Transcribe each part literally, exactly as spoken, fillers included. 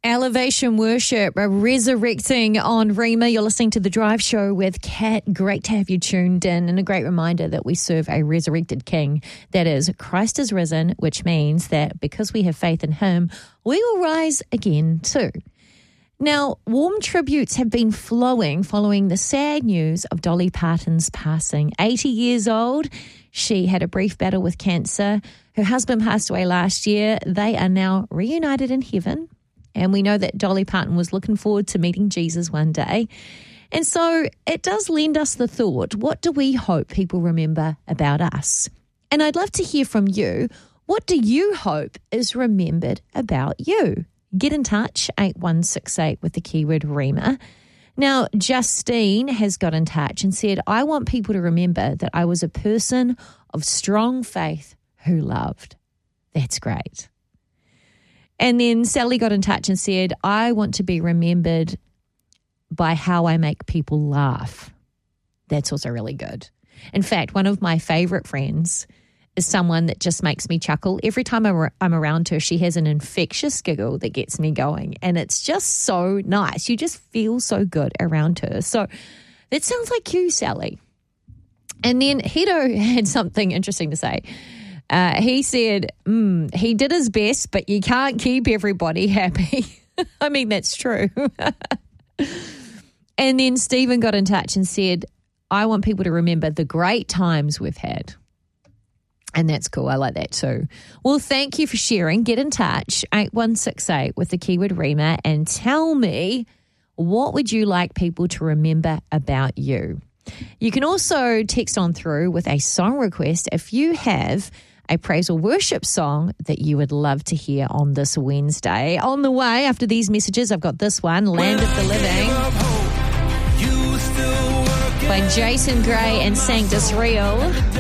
Elevation Worship, uh, resurrecting on Rhema. You're listening to The Drive Show with Kat. Great to have you tuned in, and a great reminder that we serve a resurrected King. That is, Christ is risen, which means that because we have faith in him, we will rise again too. Now, warm tributes have been flowing following the sad news of Dolly Parton's passing. eighty years old, she had a brief battle with cancer. Her husband passed away last year. They are now reunited in heaven. And we know that Dolly Parton was looking forward to meeting Jesus one day. And so it does lend us the thought, what do we hope people remember about us? And I'd love to hear from you. What do you hope is remembered about you? Get in touch, eight one six eight with the keyword Rhema. Now, Justine has got in touch and said, I want people to remember that I was a person of strong faith who loved. That's great. And then Sally got in touch and said, I want to be remembered by how I make people laugh. That's also really good. In fact, one of my favorite friends is someone that just makes me chuckle. Every time I'm around her, she has an infectious giggle that gets me going. And it's just so nice. You just feel so good around her. So that sounds like you, Sally. And then Hito had something interesting to say. Uh, he said, mm, he did his best, but you can't keep everybody happy. I mean, that's true. And then Stephen got in touch and said, I want people to remember the great times we've had. And that's cool. I like that too. Well, thank you for sharing. Get in touch, eight one six eight with the keyword Rhema, and tell me, what would you like people to remember about you? You can also text on through with a song request if you have a praise or worship song that you would love to hear on this Wednesday. On the way, after these messages, I've got this one, Land of the Living, by Jason Gray and Sanctus Real.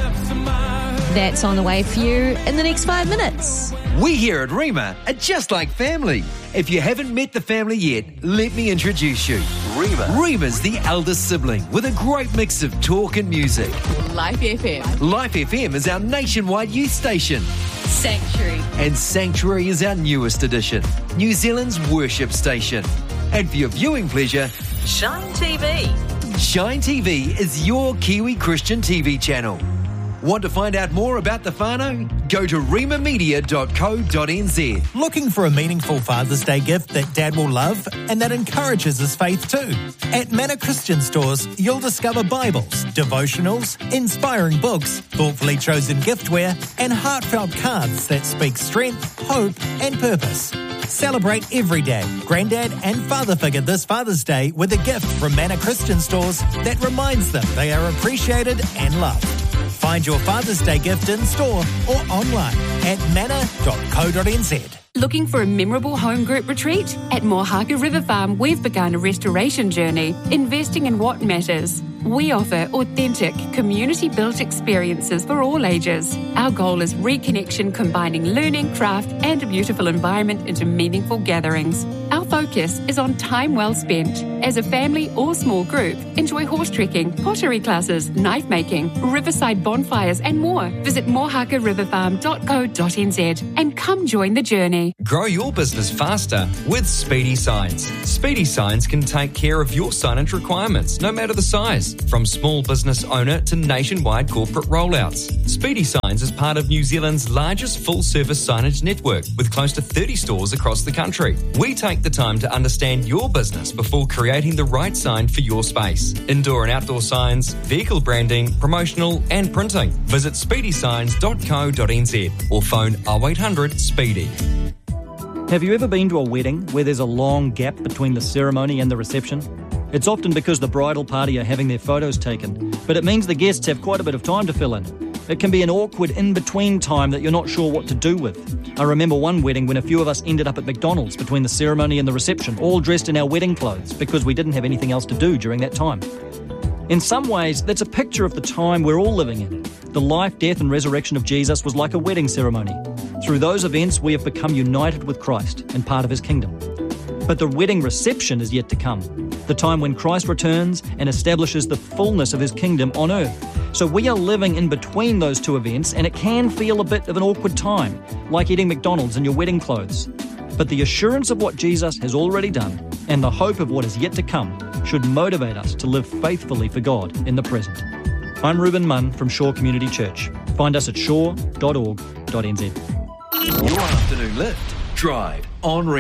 That's on the way for you in the next five minutes. We here at Rhema are just like family. If you haven't met the family yet, let me introduce you. Rhema. Rhema's the eldest sibling with a great mix of talk and music. Life F M. Life F M is our nationwide youth station. Sanctuary. And Sanctuary is our newest addition, New Zealand's worship station. And for your viewing pleasure, Shine T V. Shine T V is your Kiwi Christian T V channel. Want to find out more about the whānau? Go to rhema media dot co dot n z. Looking for a meaningful Father's Day gift that Dad will love and that encourages his faith too? At Manor Christian Stores, you'll discover Bibles, devotionals, inspiring books, thoughtfully chosen giftware, and heartfelt cards that speak strength, hope, and purpose. Celebrate every dad, granddad, and father figure this Father's Day with a gift from Manor Christian Stores that reminds them they are appreciated and loved. Find your Father's Day gift in store or online at manor dot co dot n z. Looking for a memorable home group retreat? At Mohaka River Farm, we've begun a restoration journey, investing in what matters. We offer authentic, community-built experiences for all ages. Our goal is reconnection, combining learning, craft, and a beautiful environment into meaningful gatherings. Our focus is on time well spent. As a family or small group, enjoy horse trekking, pottery classes, knife making, riverside bonfires, and more. Visit mohaka river farm dot co dot n z and come join the journey. Grow your business faster with Speedy Signs. Speedy Signs can take care of your signage requirements, no matter the size, from small business owner to nationwide corporate rollouts. Speedy Signs is part of New Zealand's largest full-service signage network with close to thirty stores across the country. We take the time to understand your business before creating the right sign for your space. Indoor and outdoor signs, vehicle branding, promotional and printing. Visit speedy signs dot co dot n z or phone oh eight hundred SPEEDY. Have you ever been to a wedding where there's a long gap between the ceremony and the reception? It's often because the bridal party are having their photos taken, but it means the guests have quite a bit of time to fill in. It can be an awkward in-between time that you're not sure what to do with. I remember one wedding when a few of us ended up at McDonald's between the ceremony and the reception, all dressed in our wedding clothes because we didn't have anything else to do during that time. In some ways, that's a picture of the time we're all living in. The life, death and resurrection of Jesus was like a wedding ceremony. Through those events, we have become united with Christ and part of his kingdom. But the wedding reception is yet to come, the time when Christ returns and establishes the fullness of his kingdom on earth. So we are living in between those two events, and it can feel a bit of an awkward time, like eating McDonald's in your wedding clothes. But the assurance of what Jesus has already done and the hope of what is yet to come should motivate us to live faithfully for God in the present. I'm Reuben Munn from Shore Community Church. Find us at shore dot org dot n z. Your afternoon lift. Drive on